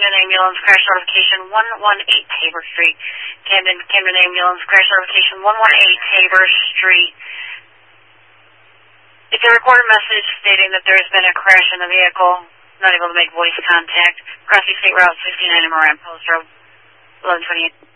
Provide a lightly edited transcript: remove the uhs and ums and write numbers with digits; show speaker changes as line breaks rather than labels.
Camden Ambulance, crash notification 118 Tabor Street. Camden Ambulance, crash notification 118 Tabor Street. It's a recorded message stating that there has been a crash in the vehicle, not able to make voice contact. Crossing State Route 59 in Moran Post Road, 1128.